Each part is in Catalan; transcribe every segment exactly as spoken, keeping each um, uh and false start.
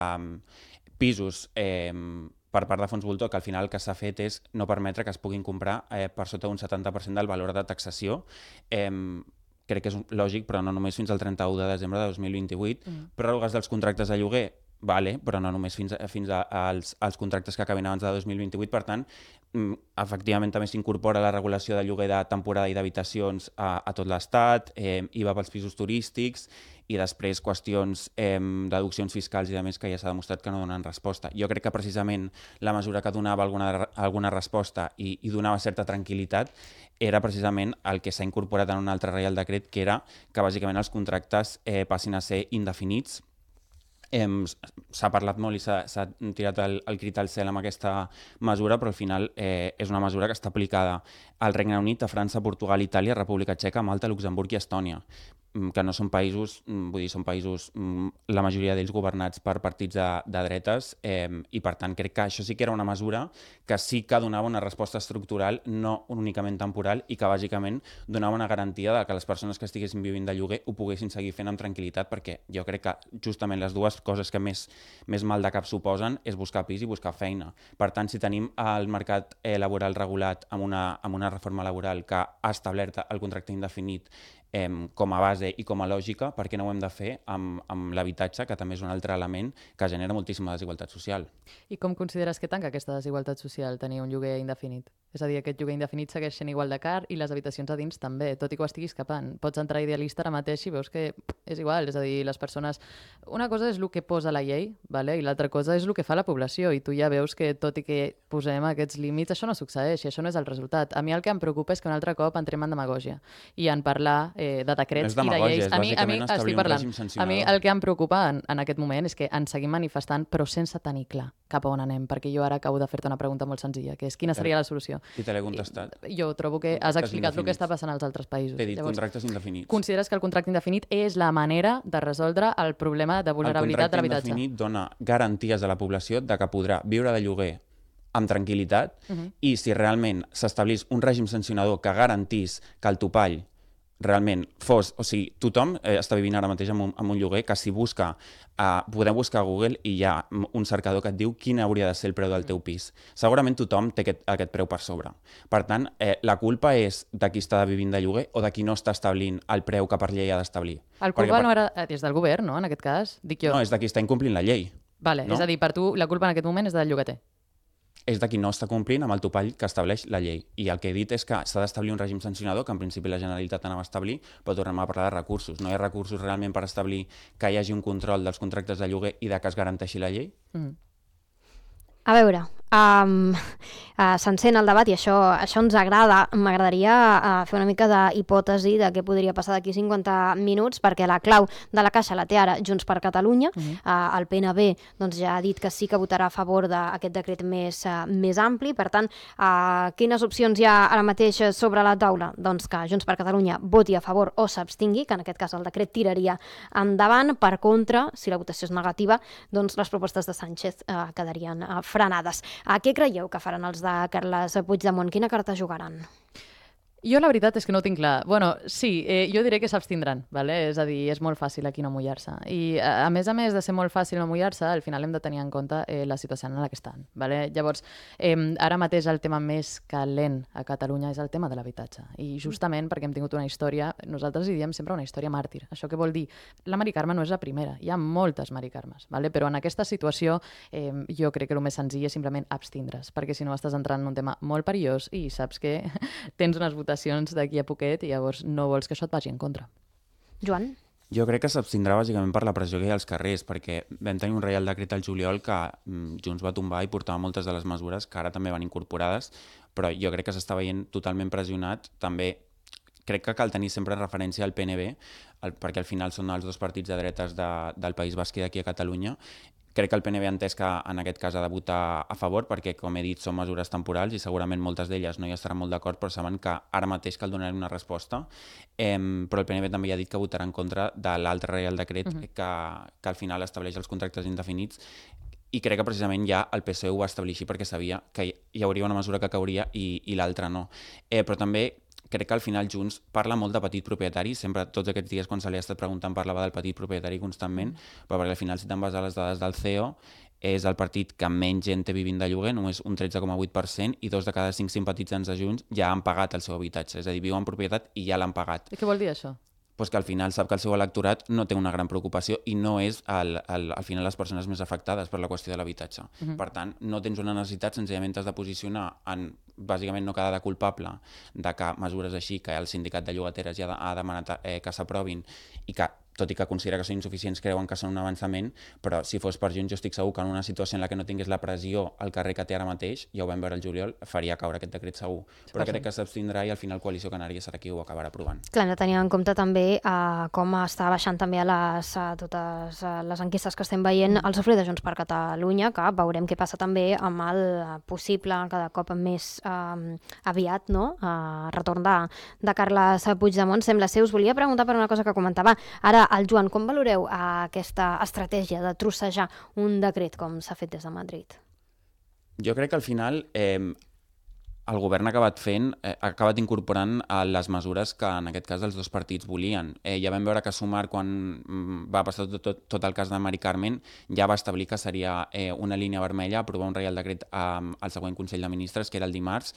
um, pisos eh, per part de fons voltor, que al final el que s'ha fet és no permetre que es puguin comprar eh, per sota d'un setanta per cent del valor de taxació. Eh, crec que és lògic, però no només fins al trenta-u de desembre de dos mil vint-i-vuit. Mm. Pròrrogues dels contractes de lloguer, vale, però no només fins, a, fins a, als, als contractes que acabin abans de dos mil vint-i-vuit. Per tant, mm, efectivament també s'incorpora la regulació de lloguer de temporada i d'habitacions a, a tot l'Estat, eh, I V A pels pisos turístics, i després qüestions, eh, deduccions fiscals i demés que ja s'ha demostrat que no donen resposta. Jo crec que precisament la mesura que donava alguna, alguna resposta i, i donava certa tranquil·litat era precisament el que s'ha incorporat en un altre Reial Decret, que era que bàsicament els contractes eh, passin a ser indefinits. Eh, s'ha parlat molt i s'ha tirat el, el crit al cel amb aquesta mesura, però al final eh, és una mesura que està aplicada al Regne Unit, a França, Portugal, Itàlia, República Txeca, Malta, Luxemburg i Estònia, que no són països, vull dir, són països, la majoria d'ells governats per partits de, de dretes, eh, i per tant crec que això sí que era una mesura que sí que donava una resposta estructural, no únicament temporal, i que bàsicament donava una garantia de que les persones que estiguessin vivint de lloguer ho poguessin seguir fent amb tranquil·litat, perquè jo crec que justament les dues coses que més, més mal de cap suposen és buscar pis i buscar feina. Per tant, si tenim el mercat eh, laboral regulat amb una, amb una reforma laboral que ha establert el contracte indefinit Eh, com a base i com a lògica, per què no ho hem de fer amb, amb l'habitatge, que també és un altre element que genera moltíssima desigualtat social. I com consideres que tanca aquesta desigualtat social tenir un lloguer indefinit? És a dir, aquest lloguer indefinit segueix sent igual de car i les habitacions a dins també, tot i que ho estiguis capant. Pots entrar idealista ara mateix i veus que és igual, és a dir, les persones... Una cosa és el que posa la llei, vale? I l'altra cosa és el que fa la població, i tu ja veus que tot i que posem aquests límits, això no succeeix, i això no és el resultat. A mi el que em preocupa és que un altre cop entrem en demagògia i en parlar eh, de decrets no i de lleis. És a mi, a mi, establir un règim sancionador. A mi el que em preocupa en, en aquest moment és que ens seguim manifestant, però sense tenir clar cap a on anem, perquè jo ara acabo de fer-te una pregunta molt senzilla, que és quina seria la solució. I te l'he contestat. Jo trobo que has explicat el que està passant als altres països. T'he dit Llavors, contractes indefinits. Consideres que el contracte indefinit és la manera de resoldre el problema de vulnerabilitat de l'habitatge? El contracte indefinit dona garanties a la població de que podrà viure de lloguer amb tranquil·litat, uh-huh. I si realment s'establís un règim sancionador que garantís que el topall realment fos, o sigui, tothom eh, està vivint ara mateix amb un, amb un lloguer que si busca, eh, podem buscar a Google i hi ha un cercador que et diu quin hauria de ser el preu del teu pis. Segurament tothom té aquest, aquest preu per sobre. Per tant, eh, la culpa és de qui està vivint de lloguer o de qui no està establint el preu que per llei ha d'establir. El culpa per... no era... és del govern, no?, en aquest cas? Dic jo. No, és de qui està incomplint la llei. Vale, no? És a dir, per tu la culpa en aquest moment és del llogater. És de qui no està complint amb el topall que estableix la llei. I el que he dit és que s'ha d'establir un règim sancionador, que en principi la Generalitat anava a establir, però tornem a parlar de recursos. No hi ha recursos realment per establir que hi hagi un control dels contractes de lloguer i de que es garanteixi la llei? Mm. A veure, um, uh, s'encén el debat i això, això ens agrada. M'agradaria uh, fer una mica d'hipòtesi de què podria passar d'aquí cinquanta minuts, perquè la clau de la Caixa la té ara Junts per Catalunya. Uh-huh. uh, el P N B doncs, ja ha dit que sí que votarà a favor d'aquest decret més, uh, més ampli. Per tant, uh, quines opcions hi ha ara mateix sobre la taula? Doncs que Junts per Catalunya voti a favor o s'abstingui, que en aquest cas el decret tiraria endavant. Per contra, si la votació és negativa, doncs les propostes de Sánchez uh, quedarien uh, frenades. A què creieu que faran els de Carles Puigdemont? Quina carta jugaran? Jo la veritat és que no ho tinc clar. Bueno, sí, eh, jo diré que s'abstindran, ¿vale? És a dir, és molt fàcil aquí no mullar-se. I a, a més a més de ser molt fàcil no mullar-se, al final hem de tenir en compte eh, la situació en la que estan, ¿vale? Llavors, eh, ara mateix el tema més calent a Catalunya és el tema de l'habitatge. I justament perquè hem tingut una història, nosaltres hi diem sempre una història màrtir. Això què vol dir? La Mari Carme no és la primera, hi ha moltes Mari Carmes, ¿vale? Però en aquesta situació eh, jo crec que el més senzill és simplement abstindre's, perquè si no estàs entrant en un tema molt perillós i saps que tens unes votacions d'aquí a poquet i llavors no vols que això et vagi en contra. Joan? Jo crec que s'abstindrà bàsicament per la pressió que hi ha als carrers, perquè vam tenir un Reial Decret al juliol que mm, Junts va tombar i portava moltes de les mesures que ara també van incorporades, però jo crec que s'està veient totalment pressionat. També crec que cal tenir sempre referència al P N B, el, perquè al final són els dos partits de dretes de, del País Basc i d'aquí a Catalunya. Crec que el P N B ha entès que en aquest cas ha de votar a favor perquè, com he dit, són mesures temporals i segurament moltes d'elles no hi estaran molt d'acord, però saben que ara mateix cal donar una resposta. Eh, però el P N B també ja ha dit que votarà en contra de l'altre Reial Decret uh-huh. que, que al final estableix els contractes indefinits, i crec que precisament ja el P S O E ho va establir així perquè sabia que hi hauria una mesura que cauria i, i l'altra no. Eh, però també crec que al final Junts parla molt de petit propietari, sempre tots aquests dies quan se li ha estat preguntant parlava del petit propietari constantment, mm. però perquè al final si te'n vas a les dades del C E O és el partit que menys gent té vivint de lloguer, només un tretze coma vuit per cent, i dos de cada cinc simpatitzants de Junts ja han pagat el seu habitatge, és a dir, viu en propietat i ja l'han pagat. I què vol dir això? Pues que al final sap que el seu electorat no té una gran preocupació i no és el, el, al final les persones més afectades per la qüestió de l'habitatge. Uh-huh. Per tant, no tens una necessitat, senzillament t'has de posicionar en, bàsicament no quedar de culpable de que mesures així que el sindicat de llogateres ja ha demanat eh, que s'aprovin i que, tot i que considera que són insuficients, creuen que són un avançament, però si fos per Junts jo estic segur que en una situació en la que no tingués la pressió al carrer que té ara mateix, ja ho vam veure el juliol, faria caure aquest decret segur. Però crec que s'abstindrà i al final Coalició Canària serà qui ho acabarà aprovant. Clar, no tenia en compte també eh, com està baixant també a les, a totes les enquestes que estem veient el sofre de Junts per Catalunya, que veurem què passa també amb el possible, cada cop més eh, aviat, no? Eh, retorn de, de Carles Puigdemont. Sembla ser, us volia preguntar per una cosa que comentava ara el Joan, com valoreu aquesta estratègia de trossejar un decret com s'ha fet des de Madrid? Jo crec que al final eh, el govern ha acabat fent, eh, ha acabat incorporant eh, les mesures que en aquest cas els dos partits volien. Eh, ja vam veure que Sumar, quan mm, va passar tot, tot, tot el cas de Mari Carmen, ja va establir que seria eh, una línia vermella aprovar un reial decret eh, al següent Consell de Ministres, que era el dimarts,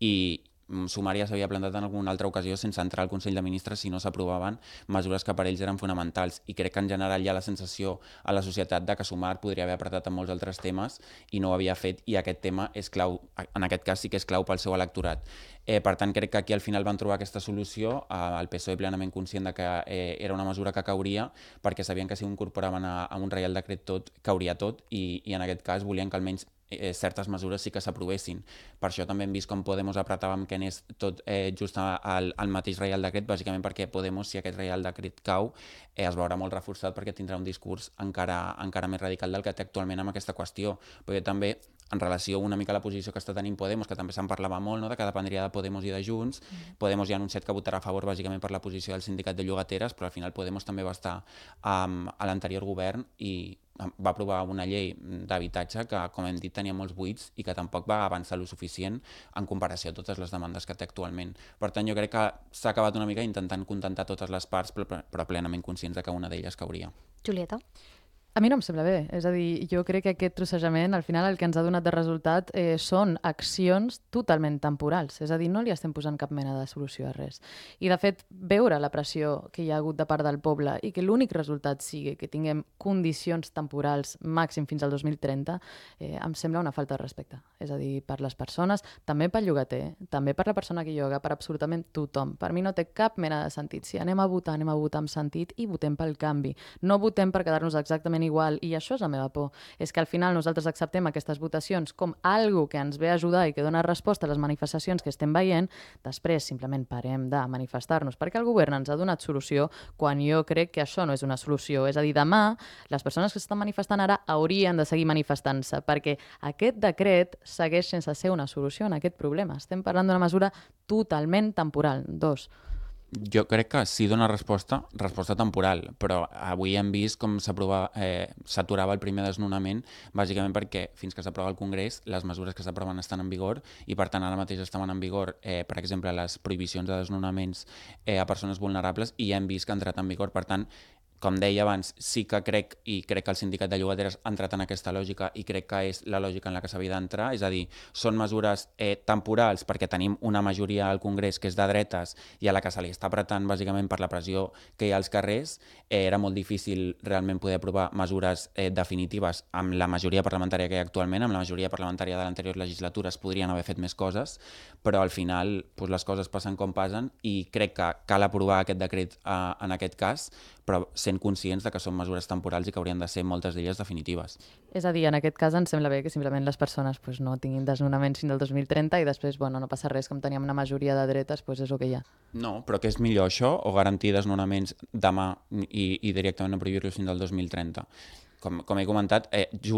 i Sumar ja s'havia plantat en alguna altra ocasió sense entrar al Consell de Ministres si no s'aprovaven mesures que per ells eren fonamentals, i crec que en general hi ha la sensació a la societat de que Sumar podria haver apretat en molts altres temes i no ho havia fet, i aquest tema és clau, en aquest cas sí que és clau pel seu electorat. Eh, per tant, crec que aquí al final van trobar aquesta solució, eh, el P S O E plenament conscient de que eh, era una mesura que cauria, perquè sabien que si ho incorporaven a, a un reial decret tot, cauria tot, i, i en aquest cas volien que almenys eh, certes mesures sí que s'aprovessin. Per això també hem vist com Podemos apretava amb que anés tot eh, just al, al mateix reial decret, bàsicament perquè Podemos, si aquest reial decret cau, eh, es veurà molt reforçat perquè tindrà un discurs encara, encara més radical del que té actualment amb aquesta qüestió. Però també, en relació una mica a la posició que està tenint Podemos, que també se'n parlava molt, no?, de que dependria de Podemos i de Junts. Mm. Podemos ja ha anunciat que votarà a favor bàsicament per la posició del sindicat de llogateres, però al final Podemos també va estar um, a l'anterior govern i va aprovar una llei d'habitatge que, com hem dit, tenia molts buits i que tampoc va avançar lo suficient en comparació a totes les demandes que té actualment. Per tant, jo crec que s'ha acabat una mica intentant contentar totes les parts, però, però plenament conscients de que una d'elles cauria. Julieta? A mi no em sembla bé, és a dir, jo crec que aquest trossejament al final el que ens ha donat de resultat eh, són accions totalment temporals, és a dir, no li estem posant cap mena de solució a res. I de fet, veure la pressió que hi ha hagut de part del poble i que l'únic resultat sigui que tinguem condicions temporals màxim fins al dos mil trenta, eh, em sembla una falta de respecte. És a dir, per les persones, també pel llogater, també per la persona que lloga, per absolutament tothom. Per mi no té cap mena de sentit. Si anem a votar, anem a votar amb sentit i votem pel canvi. No votem per quedar-nos exactament igual, i això és la meva por, és que al final nosaltres acceptem aquestes votacions com algo que ens ve a ajudar i que dona resposta a les manifestacions que estem veient, després simplement parem de manifestar-nos perquè el govern ens ha donat solució quan jo crec que això no és una solució. És a dir, demà les persones que s'estan manifestant ara haurien de seguir manifestant-se perquè aquest decret segueix sense ser una solució en aquest problema. Estem parlant d'una mesura totalment temporal. Dos. Jo crec que sí dona resposta, resposta temporal, però avui hem vist com eh, s'aturava el primer desnonament, bàsicament perquè fins que s'aprova el Congrés les mesures que s'aproven estan en vigor i per tant ara mateix estaven en vigor, eh, per exemple, les prohibicions de desnonaments eh, a persones vulnerables, i ja hem vist que ha entrat en vigor. Per tant, com deia abans, sí que crec, i crec que el sindicat de llogateres ha entrat en aquesta lògica i crec que és la lògica en la que s'havia d'entrar, és a dir, són mesures eh, temporals perquè tenim una majoria al Congrés que és de dretes i a la que se li està apretant bàsicament per la pressió que hi ha als carrers. Eh, era molt difícil realment poder aprovar mesures eh, definitives amb la majoria parlamentària que hi ha actualment, amb la majoria parlamentària de l'anterior legislatura es podrien haver fet més coses, però al final doncs, les coses passen com passen i crec que cal aprovar aquest decret eh, en aquest cas, però sent conscients de que són mesures temporals i que haurien de ser moltes d'elles definitives. És a dir, en aquest cas ens sembla bé que simplement les persones pues, no tinguin desnonaments fins al dos mil trenta i després bueno, no passa res, com teníem una majoria de dretes, pues és el que hi ha. No, però què és millor això o garantir desnonaments demà i, i directament no prohibir-los fins al dos mil trenta? Com, com he comentat, eh, Junts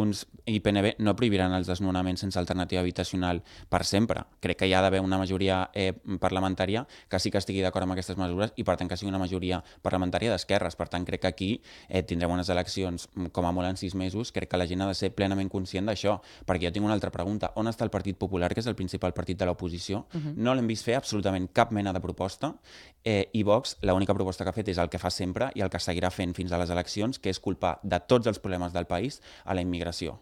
i P N B no prohibiran els desnonaments sense alternativa habitacional per sempre. Crec que hi ha d'haver una majoria eh, parlamentària que sí que estigui d'acord amb aquestes mesures i per tant que sigui una majoria parlamentària d'esquerres. Per tant, crec que aquí eh, tindrem unes eleccions com a molt en sis mesos. Crec que la gent ha de ser plenament conscient d'això, perquè jo tinc una altra pregunta. On està el Partit Popular, que és el principal partit de l'oposició? Uh-huh. No l'hem vist fer absolutament cap mena de proposta eh, i Vox l'única proposta que ha fet és el que fa sempre i el que seguirà fent fins a les eleccions, que és culpar de tots els problemes del país a la immigració.